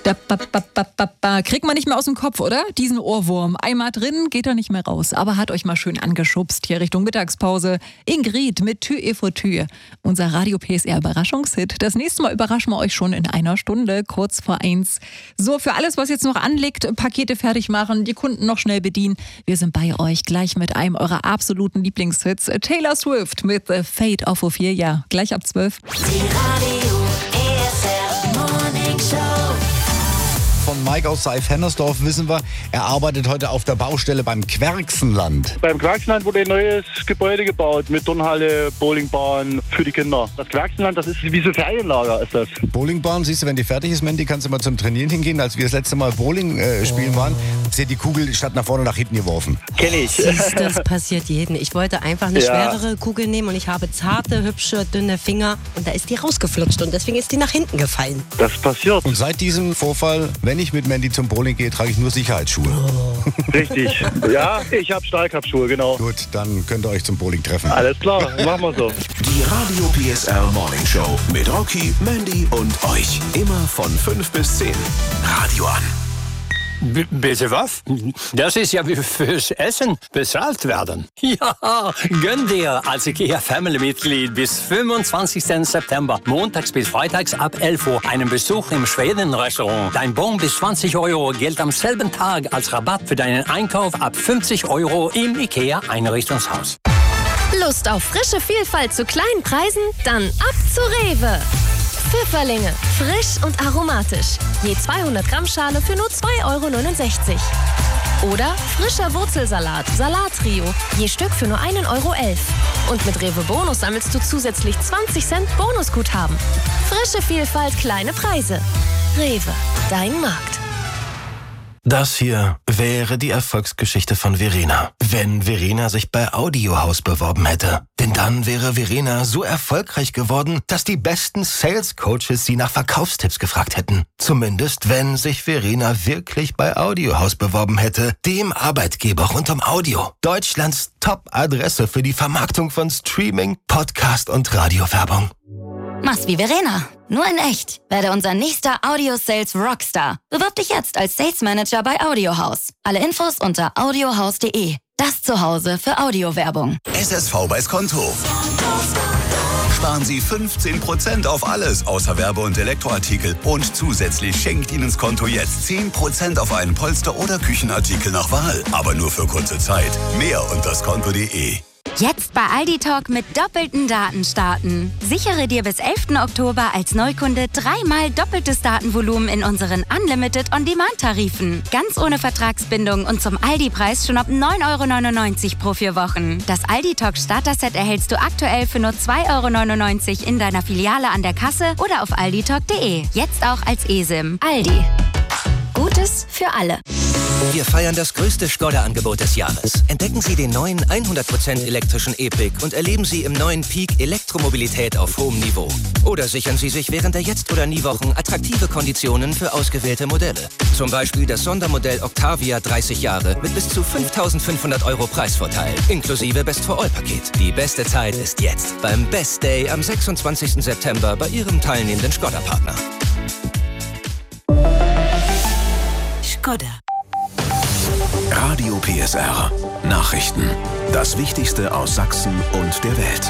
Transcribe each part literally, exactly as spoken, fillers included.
Da, ba, ba, ba, ba, ba. Kriegt man nicht mehr aus dem Kopf, oder? Diesen Ohrwurm. Einmal drin, geht er nicht mehr raus. Aber hat euch mal schön angeschubst hier Richtung Mittagspause. Ingrid mit Tür e vor Tür. Unser Radio P S R Überraschungshit. Das nächste Mal überraschen wir euch schon in einer Stunde, kurz vor eins. So, für alles, was jetzt noch anliegt, Pakete fertig machen, die Kunden noch schnell bedienen. Wir sind bei euch gleich mit einem eurer absoluten Lieblingshits. Taylor Swift mit The Fate of Ophelia. Gleich ab zwölf. Die Radio P S R Morning Show. Von Mike aus Seif-Hennersdorf wissen wir, er arbeitet heute auf der Baustelle beim Querxenland. Beim Querxenland wurde ein neues Gebäude gebaut mit Turnhalle, Bowlingbahn für die Kinder. Das Querxenland, das ist wie so Ferienlager ist das. Bowlingbahn, siehst du, wenn die fertig ist, Mandy, kannst du mal zum Trainieren hingehen. Als wir das letzte Mal Bowling äh, spielen oh. waren, sie die Kugel statt nach vorne nach hinten geworfen. Kenn ich. Siehst, das passiert jedem. Ich wollte einfach eine Ja. schwerere Kugel nehmen und ich habe zarte, hübsche, dünne Finger und da ist die rausgeflutscht und deswegen ist die nach hinten gefallen. Das passiert. Und seit diesem Vorfall, wenn ich mit Mandy zum Bowling gehe, trage ich nur Sicherheitsschuhe. Richtig. Ja, ich habe Stahlkappschuhe, genau. Gut, dann könnt ihr euch zum Bowling treffen. Alles klar, machen wir so. Die Radio P S R Morning Show mit Rocky, Mandy und euch. Immer von fünf bis zehn. Radio an. B- bitte was? Das ist ja wie fürs Essen bezahlt werden. Ja, gönn dir als IKEA-Family-Mitglied bis fünfundzwanzigsten September, montags bis freitags ab elf Uhr, einen Besuch im Schweden-Restaurant. Dein Bon bis zwanzig Euro gilt am selben Tag als Rabatt für deinen Einkauf ab fünfzig Euro im IKEA-Einrichtungshaus. Lust auf frische Vielfalt zu kleinen Preisen? Dann ab zu Rewe. Pfifferlinge, frisch und aromatisch. Je zweihundert Gramm Schale für nur zwei Euro neunundsechzig. Oder frischer Wurzelsalat, Salattrio, je Stück für nur ein Euro elf. Und mit Rewe Bonus sammelst du zusätzlich zwanzig Cent Bonusguthaben. Frische Vielfalt, kleine Preise. Rewe, dein Markt. Das hier wäre die Erfolgsgeschichte von Verena, wenn Verena sich bei Audiohaus beworben hätte. Denn dann wäre Verena so erfolgreich geworden, dass die besten Sales Coaches sie nach Verkaufstipps gefragt hätten. Zumindest wenn sich Verena wirklich bei Audiohaus beworben hätte, dem Arbeitgeber rund um Audio. Deutschlands Top-Adresse für die Vermarktung von Streaming, Podcast und Radiowerbung. Mach's wie Verena, nur in echt. Werde unser nächster Audio-Sales Rockstar. Bewirb dich jetzt als Sales Manager bei Audiohaus. Alle Infos unter audiohaus punkt de. Das Zuhause für Audiowerbung. S S V bei Skonto. Sparen Sie fünfzehn Prozent auf alles außer Werbe- und Elektroartikel. Und zusätzlich schenkt Ihnen Skonto jetzt zehn Prozent auf einen Polster- oder Küchenartikel nach Wahl. Aber nur für kurze Zeit. Mehr unter skonto punkt de. Jetzt bei Aldi Talk mit doppelten Daten starten. Sichere dir bis elften Oktober als Neukunde dreimal doppeltes Datenvolumen in unseren Unlimited On-Demand-Tarifen. Ganz ohne Vertragsbindung und zum Aldi-Preis schon ab neun Euro neunundneunzig pro vier Wochen. Das Aldi Talk Starter-Set erhältst du aktuell für nur zwei Euro neunundneunzig in deiner Filiale an der Kasse oder auf aldi talk punkt de. Jetzt auch als eSIM. Aldi. Gutes für alle. Wir feiern das größte Skoda-Angebot des Jahres. Entdecken Sie den neuen hundert Prozent elektrischen E-Pick und erleben Sie im neuen Peak Elektromobilität auf hohem Niveau. Oder sichern Sie sich während der Jetzt- oder Nie-Wochen attraktive Konditionen für ausgewählte Modelle. Zum Beispiel das Sondermodell Octavia dreißig Jahre mit bis zu fünftausendfünfhundert Euro Preisvorteil, inklusive Best-for-All-Paket. Die beste Zeit ist jetzt beim Best Day am sechsundzwanzigsten September bei Ihrem teilnehmenden Skoda-Partner. Skoda. Radio P S R. Nachrichten. Das Wichtigste aus Sachsen und der Welt.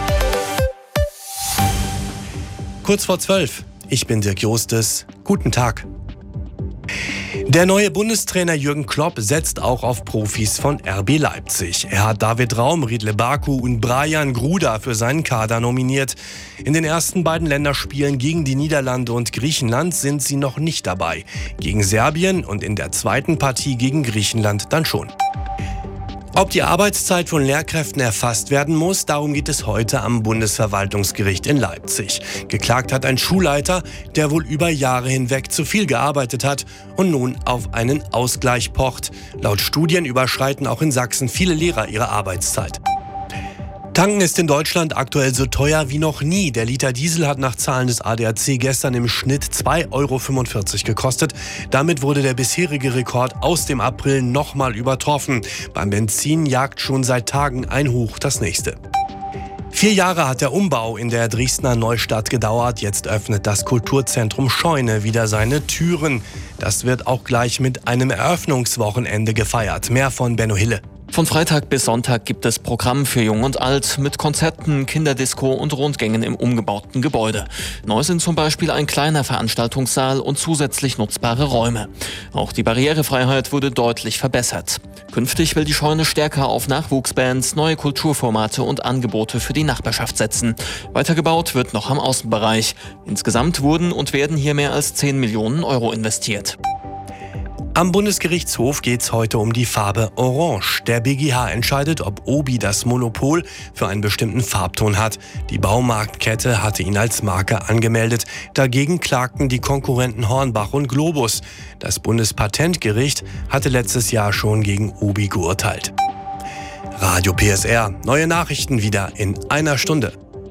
Kurz vor zwölf. Ich bin Dirk Jostes. Guten Tag. Der neue Bundestrainer Jürgen Klopp setzt auch auf Profis von R B Leipzig. Er hat David Raum, Riedle Baku und Brian Gruda für seinen Kader nominiert. In den ersten beiden Länderspielen gegen die Niederlande und Griechenland sind sie noch nicht dabei. Gegen Serbien und in der zweiten Partie gegen Griechenland dann schon. Ob die Arbeitszeit von Lehrkräften erfasst werden muss, darum geht es heute am Bundesverwaltungsgericht in Leipzig. Geklagt hat ein Schulleiter, der wohl über Jahre hinweg zu viel gearbeitet hat und nun auf einen Ausgleich pocht. Laut Studien überschreiten auch in Sachsen viele Lehrer ihre Arbeitszeit. Tanken ist in Deutschland aktuell so teuer wie noch nie. Der Liter Diesel hat nach Zahlen des A D A C gestern im Schnitt zwei Euro fünfundvierzig gekostet. Damit wurde der bisherige Rekord aus dem April nochmal übertroffen. Beim Benzin jagt schon seit Tagen ein Hoch das nächste. Vier Jahre hat der Umbau in der Dresdner Neustadt gedauert. Jetzt öffnet das Kulturzentrum Scheune wieder seine Türen. Das wird auch gleich mit einem Eröffnungswochenende gefeiert. Mehr von Benno Hille. Von Freitag bis Sonntag gibt es Programm für Jung und Alt mit Konzerten, Kinderdisco und Rundgängen im umgebauten Gebäude. Neu sind zum Beispiel ein kleiner Veranstaltungssaal und zusätzlich nutzbare Räume. Auch die Barrierefreiheit wurde deutlich verbessert. Künftig will die Scheune stärker auf Nachwuchsbands, neue Kulturformate und Angebote für die Nachbarschaft setzen. Weitergebaut wird noch am Außenbereich. Insgesamt wurden und werden hier mehr als zehn Millionen Euro investiert. Am Bundesgerichtshof geht es heute um die Farbe Orange. Der B G H entscheidet, ob Obi das Monopol für einen bestimmten Farbton hat. Die Baumarktkette hatte ihn als Marke angemeldet. Dagegen klagten die Konkurrenten Hornbach und Globus. Das Bundespatentgericht hatte letztes Jahr schon gegen Obi geurteilt. Radio P S R. Neue Nachrichten wieder in einer Stunde.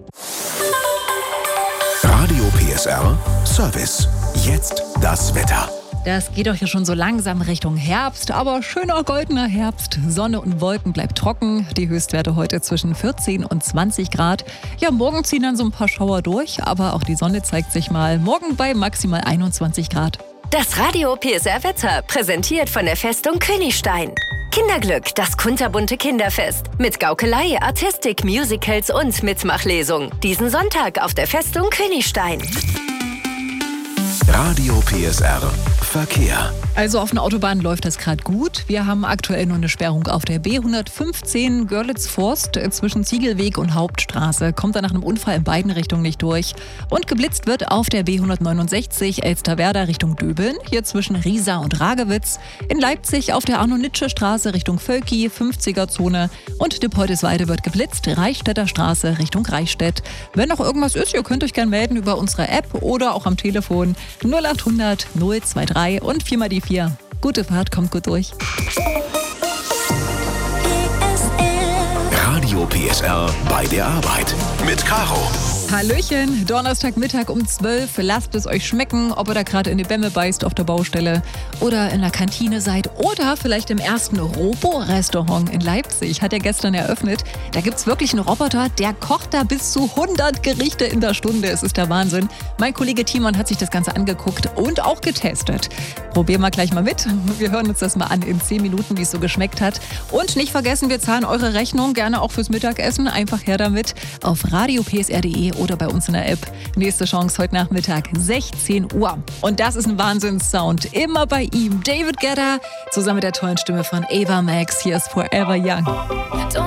Radio P S R Service. Jetzt das Wetter. Das geht doch hier schon so langsam Richtung Herbst, aber schöner goldener Herbst. Sonne und Wolken bleibt trocken. Die Höchstwerte heute zwischen vierzehn und zwanzig Grad. Ja, morgen ziehen dann so ein paar Schauer durch, aber auch die Sonne zeigt sich mal. Morgen bei maximal einundzwanzig Grad. Das Radio P S R Wetter, präsentiert von der Festung Königstein. Kinderglück, das kunterbunte Kinderfest. Mit Gaukelei, Artistik, Musicals und Mitmachlesung. Diesen Sonntag auf der Festung Königstein. Radio P S R Verkehr. Also auf den Autobahnen läuft das gerade gut. Wir haben aktuell nur eine Sperrung auf der B hundertfünfzehn Görlitz-Forst zwischen Ziegelweg und Hauptstraße. Kommt da nach einem Unfall in beiden Richtungen nicht durch. Und geblitzt wird auf der B hundertneunundsechzig Elsterwerda Richtung Döbeln, hier zwischen Riesa und Ragewitz. In Leipzig auf der Arno-Nitsche-Straße Richtung Völki, fünfziger-Zone. Und Depoldesweide wird geblitzt, Reichstätter Straße Richtung Reichstätt. Wenn noch irgendwas ist, ihr könnt euch gerne melden über unsere App oder auch am Telefon null achthundert null drei drei und vier mal die vier. Gute Fahrt, kommt gut durch. Radio P S R bei der Arbeit mit Caro. Hallöchen, Donnerstagmittag um zwölf. Lasst es euch schmecken, ob ihr da gerade in die Bämme beißt auf der Baustelle oder in der Kantine seid oder vielleicht im ersten Robo-Restaurant in Leipzig. Hat er gestern eröffnet. Da gibt's wirklich einen Roboter, der kocht da bis zu hundert Gerichte in der Stunde. Es ist der Wahnsinn. Mein Kollege Timon hat sich das Ganze angeguckt und auch getestet. Probieren wir gleich mal mit. Wir hören uns das mal an in zehn Minuten, wie es so geschmeckt hat. Und nicht vergessen, wir zahlen eure Rechnung gerne auch fürs Mittagessen. Einfach her damit auf radio p s r punkt d e oder bei uns in der App. Nächste Chance heute Nachmittag, sechzehn Uhr. Und das ist ein Wahnsinns-Sound. Immer bei ihm. David Guetta, zusammen mit der tollen Stimme von Ava Max. Hier ist Forever Young.